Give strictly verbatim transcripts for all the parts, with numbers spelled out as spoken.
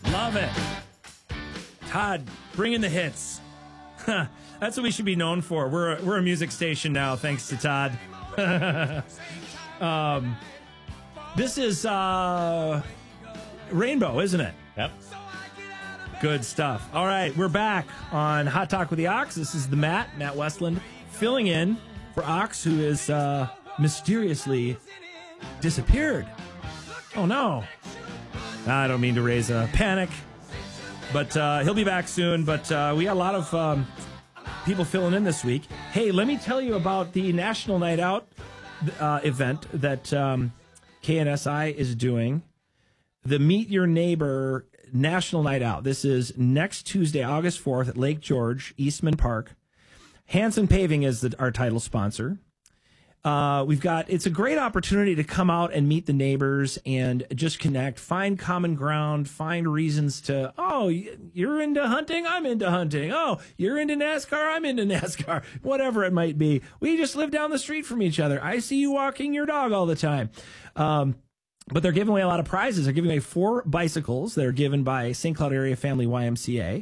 Love it. Todd, bring in the hits. That's what we should be known for. We're a, we're a music station now, thanks to Todd. um, this is uh, Rainbow, isn't it? Yep. Good stuff. All right, we're back on Hot Talk with the Ox. This is the Matt, Matt Westland, filling in for Ox, who is uh, mysteriously disappeared. Oh, no. I don't mean to raise a panic, but uh, he'll be back soon. But uh, we got a lot of um, people filling in this week. Hey, let me tell you about the National Night Out uh, event that um, K N S I is doing. The Meet Your Neighbor National Night Out. This is next Tuesday, August fourth at Lake George, Eastman Park. Hanson Paving is the, our title sponsor. Uh, we've got, it's a great opportunity to come out and meet the neighbors and just connect, find common ground, find reasons to, oh, you're into hunting, I'm into hunting. Oh, you're into NASCAR, I'm into NASCAR. Whatever it might be. We just live down the street from each other. I see you walking your dog all the time. Um, but they're giving away a lot of prizes. They're giving away four bicycles that are given by Saint Cloud Area Family Y M C A.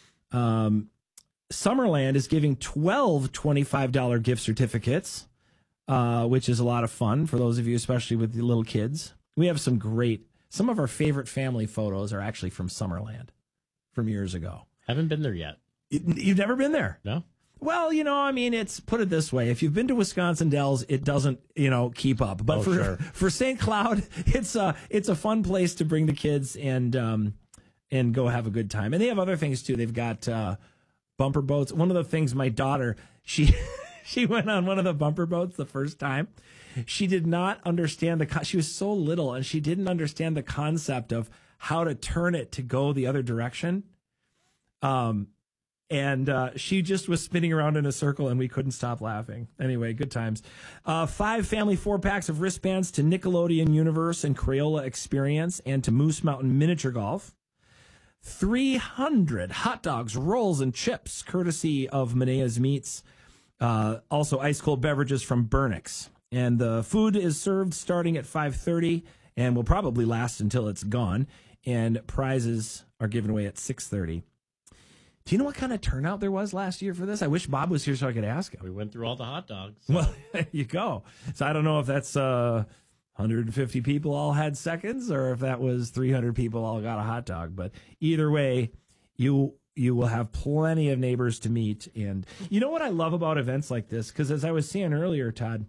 Um, Summerland is giving twelve twenty-five dollars gift certificates. Uh, which is a lot of fun for those of you, especially with the little kids. We have some great, some of our favorite family photos are actually from Summerland from years ago. Haven't been there yet. You've never been there? No. Well, you know, I mean, it's, put it this way. If you've been to Wisconsin Dells, it doesn't, you know, keep up. But oh, for sure. for Saint Cloud, it's a, it's a fun place to bring the kids and, um, and go have a good time. And they have other things, too. They've got uh, bumper boats. One of the things my daughter, she... She went on one of the bumper boats the first time. She did not understand the, she was so little and she didn't understand the concept of how to turn it to go the other direction. Um, and uh, she just was spinning around in a circle and we couldn't stop laughing. Anyway, good times. Uh, five family four packs of wristbands to Nickelodeon Universe and Crayola Experience and to Moose Mountain Miniature Golf. three hundred hot dogs, rolls, and chips, courtesy of Menea's Meats. Uh, also, ice-cold beverages from Burnix. And the food is served starting at five thirty and will probably last until it's gone. And prizes are given away at six thirty. Do you know what kind of turnout there was last year for this? I wish Bob was here so I could ask him. We went through all the hot dogs. Well, there you go. So I don't know if that's uh, one hundred fifty people all had seconds or if that was three hundred people all got a hot dog. But either way, you... you will have plenty of neighbors to meet. And you know what I love about events like this? Because as I was saying earlier, Todd,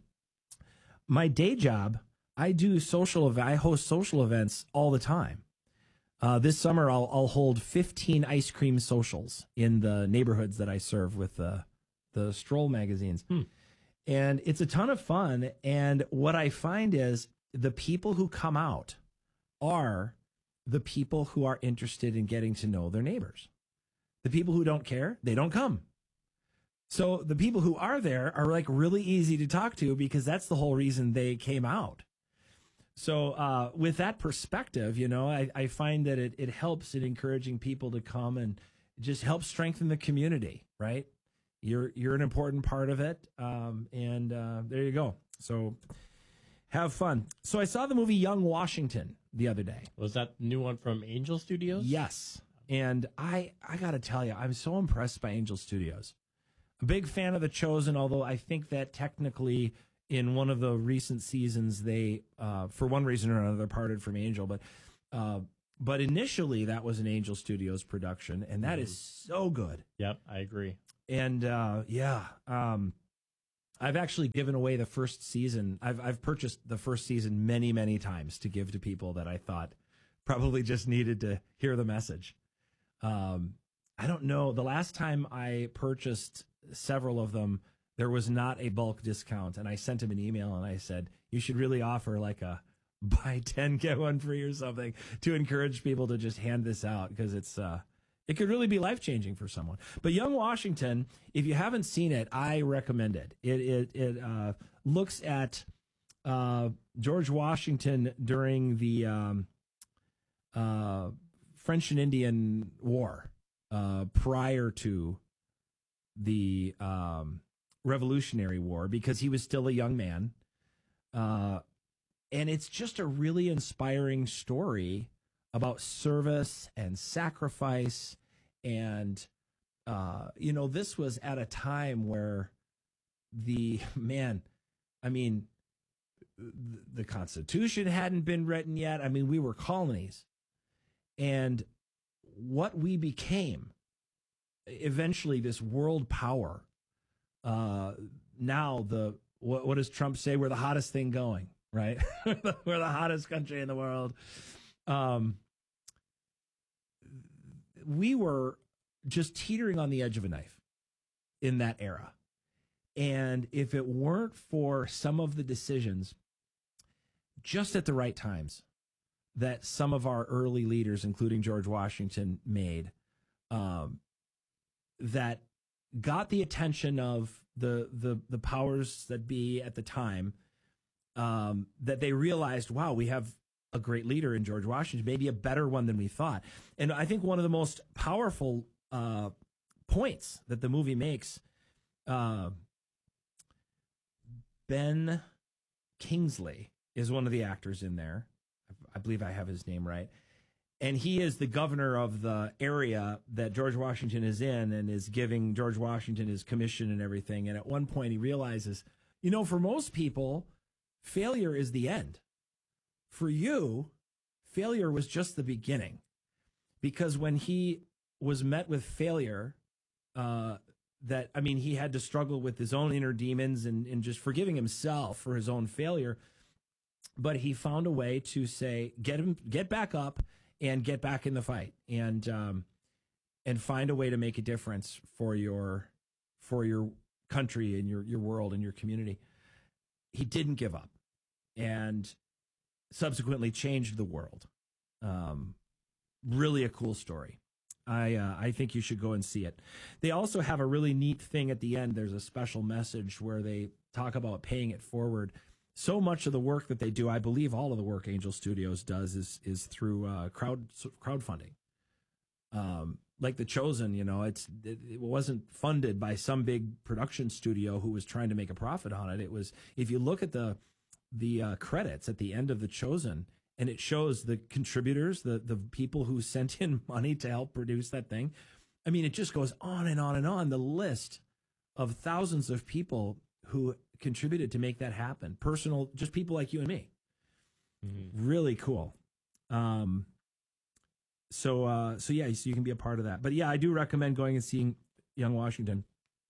my day job, I do social events. I host social events all the time. Uh, this summer, I'll, I'll hold fifteen ice cream socials in the neighborhoods that I serve with the, the Stroll magazines. Hmm. And it's a ton of fun. And what I find is the people who come out are the people who are interested in getting to know their neighbors. The people who don't care, they don't come. So the people who are there are like really easy to talk to because that's the whole reason they came out. So uh, with that perspective, you know, I, I find that it, it helps in encouraging people to come and just help strengthen the community, right? You're you're an important part of it. Um, and uh, there you go. So have fun. So I saw the movie Young Washington the other day. Was that the new one from Angel Studios? Yes. And I, I got to tell you, I'm so impressed by Angel Studios. A big fan of The Chosen, although I think that technically in one of the recent seasons, they, uh, for one reason or another, parted from Angel. But uh, but initially, that was an Angel Studios production, and that mm-hmm. is so good. Yep, I agree. And, uh, yeah, um, I've actually given away the first season. I've I've purchased the first season many, many times to give to people that I thought probably just needed to hear the message. Um, I don't know. The last time I purchased several of them, there was not a bulk discount. And I sent him an email and I said, you should really offer like a buy ten, get one free or something to encourage people to just hand this out because it's, uh, it could really be life-changing for someone. But Young Washington, if you haven't seen it, I recommend it. It, it, it uh, looks at uh, George Washington during the, um, uh, French and Indian War uh, prior to the um, Revolutionary War because he was still a young man. Uh, and it's just a really inspiring story about service and sacrifice. And, uh, you know, this was at a time where the, man, I mean, the Constitution hadn't been written yet. I mean, we were colonies. And what we became, eventually this world power, uh, now the, what, what does Trump say? We're the hottest thing going, right? We're the hottest country in the world. Um, we were just teetering on the edge of a knife in that era. And if it weren't for some of the decisions just at the right times that some of our early leaders, including George Washington, made, um, that got the attention of the, the, the powers that be at the time, um, that they realized, wow, we have a great leader in George Washington, maybe a better one than we thought. And I think one of the most powerful uh, points that the movie makes, uh, Ben Kingsley is one of the actors in there. I believe I have his name right. And he is the governor of the area that George Washington is in and is giving George Washington his commission and everything. And at one point he realizes, you know, for most people, failure is the end. For you, failure was just the beginning. Because when he was met with failure, uh, that, I mean, he had to struggle with his own inner demons and, and just forgiving himself for his own failure. But he found a way to say, get him, get back up and get back in the fight, and um, and find a way to make a difference for your for your country and your your world and your community. He didn't give up, and subsequently changed the world. Um, really a cool story. I uh, I think you should go and see it. They also have a really neat thing at the end. There's a special message where they talk about paying it forward. So much of the work that they do, I believe all of the work Angel Studios does is is through uh, crowd crowdfunding. Um, like The Chosen, you know, it's it, it wasn't funded by some big production studio who was trying to make a profit on it. It was, if you look at the the uh, credits at the end of The Chosen, and it shows the contributors, the the people who sent in money to help produce that thing. I mean, it just goes on and on and on. The list of thousands of people who contributed to make that happen. Personal, just people like you and me. Mm-hmm. Really cool. Um, so, uh, so yeah, so you can be a part of that. But yeah, I do recommend going and seeing Young Washington.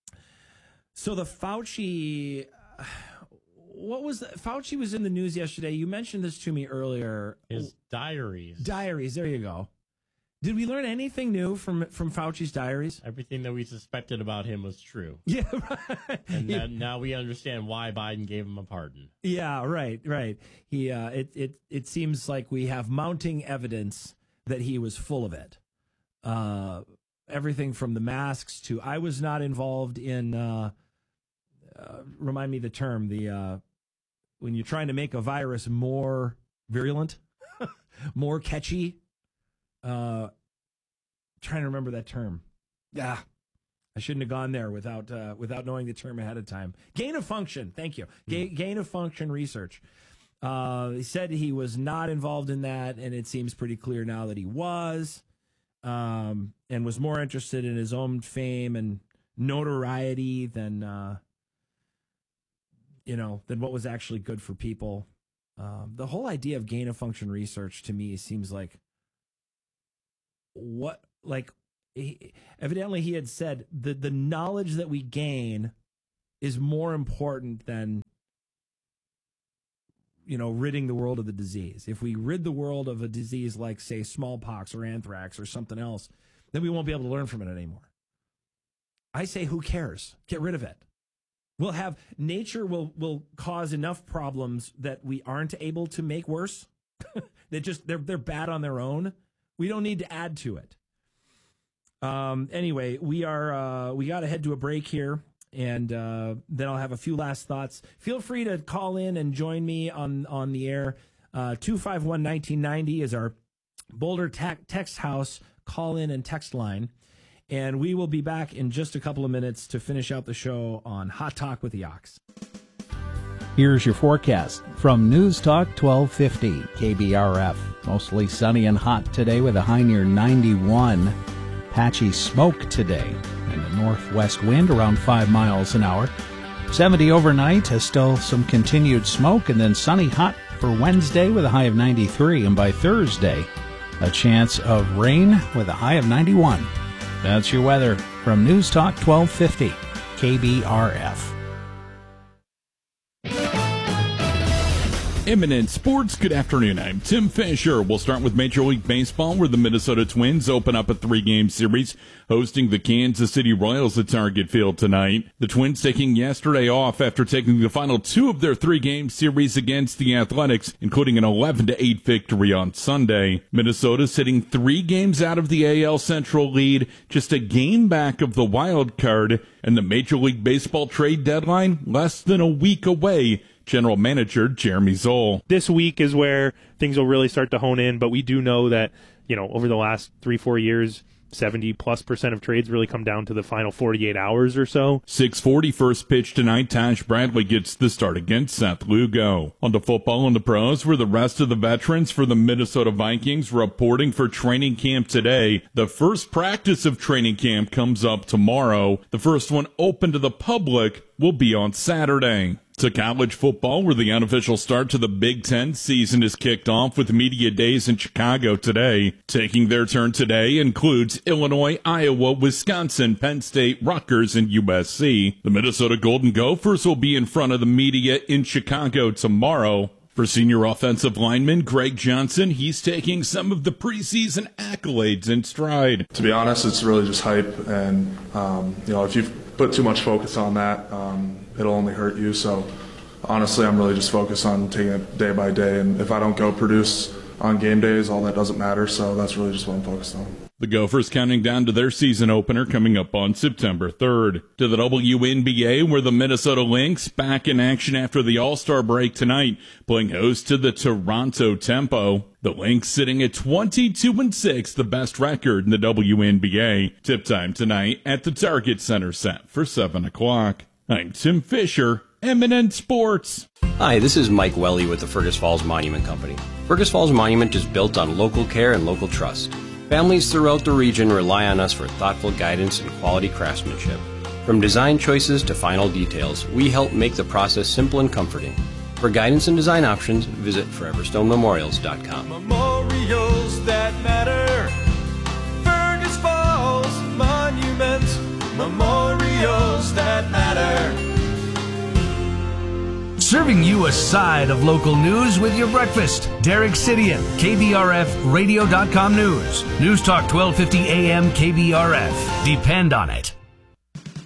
So the Fauci, uh, what was the, Fauci was in the news yesterday. You mentioned this to me earlier. His diaries. Diaries. There you go. Did we learn anything new from from Fauci's diaries? Everything that we suspected about him was true. Yeah, right. And yeah. Now we understand why Biden gave him a pardon. Yeah, right, right. He, uh, it, it, it seems like we have mounting evidence that he was full of it. Uh, everything from the masks to, I was not involved in. Uh, uh, remind me the term. The uh, when you're trying to make a virus more virulent, more catchy. Uh, trying to remember that term. Yeah, I shouldn't have gone there without uh, without knowing the term ahead of time. Gain of function. Thank you. Ga- mm. Gain of function research. Uh, he said he was not involved in that, and it seems pretty clear now that he was, um, and was more interested in his own fame and notoriety than uh, you know than what was actually good for people. Um, the whole idea of gain of function research to me seems like. What, like, he, evidently he had said that the knowledge that we gain is more important than, you know, ridding the world of the disease. If we rid the world of a disease like, say, smallpox or anthrax or something else, then we won't be able to learn from it anymore. I say, who cares? Get rid of it. We'll have, nature will, will cause enough problems that we aren't able to make worse. they just, they're, they're bad on their own. We don't need to add to it. Um, anyway, we are uh, we got to head to a break here, and uh, then I'll have a few last thoughts. Feel free to call in and join me on on the air. Uh, two five one, one nine nine zero is our Boulder ta- Text House call in and text line, and we will be back in just a couple of minutes to finish out the show on Hot Talk with the Ox. Here's your forecast from News Talk twelve fifty K B R F. Mostly sunny and hot today with a high near ninety-one. Patchy smoke today and a northwest wind around five miles an hour. seventy overnight, has still some continued smoke, and then sunny hot for Wednesday with a high of ninety-three, and by Thursday, a chance of rain with a high of ninety-one. That's your weather from News Talk twelve fifty K B R F. Eminent Sports, good afternoon. I'm Tim Fisher. We'll start with Major League Baseball, where the Minnesota Twins open up a three-game series, hosting the Kansas City Royals at Target Field tonight. The Twins taking yesterday off after taking the final two of their three-game series against the Athletics, including an eleven to eight victory on Sunday. Minnesota sitting three games out of the A L Central lead, just a game back of the wild card, and the Major League Baseball trade deadline less than a week away. General Manager Jeremy Zoll. This week is where things will really start to hone in, but we do know that, you know, over the last three, four years, seventy plus percent of trades really come down to the final forty-eight hours or so. six forty first pitch tonight. Tash Bradley gets the start against Seth Lugo. On to football and the pros, where the rest of the veterans for the Minnesota Vikings reporting for training camp today. The first practice of training camp comes up tomorrow. The first one open to the public will be on Saturday. To college football, where the unofficial start to the Big Ten season is kicked off with media days in Chicago today. Taking their turn today includes Illinois, Iowa, Wisconsin, Penn State, Rutgers, and U S C. The Minnesota Golden Gophers will be in front of the media in Chicago tomorrow. For senior offensive lineman Greg Johnson, he's taking some of the preseason accolades in stride. To be honest, it's really just hype, and um, you know, if you put too much focus on that, um, it'll only hurt you. So honestly, I'm really just focused on taking it day by day, and if I don't go produce on game days, all that doesn't matter. So that's really just what I'm focused on. The Gophers counting down to their season opener coming up on September third. To the W N B A, where the Minnesota Lynx back in action after the All-Star break tonight, playing host to the Toronto Tempo. The Lynx sitting at twenty-two and six, the best record in the W N B A. Tip time tonight at the Target Center set for seven o'clock. I'm Tim Fisher, Eminent Sports. Hi, this is Mike Welly with the Fergus Falls Monument Company. Fergus Falls Monument is built on local care and local trust. Families throughout the region rely on us for thoughtful guidance and quality craftsmanship. From design choices to final details, we help make the process simple and comforting. For guidance and design options, visit forever stone memorials dot com. Memorials that matter. Fergus Falls Monument. Memorials that matter. Serving you a side of local news with your breakfast. Derek Sidian, K B R F radio dot com News. News Talk twelve fifty A M K B R F. Depend on it.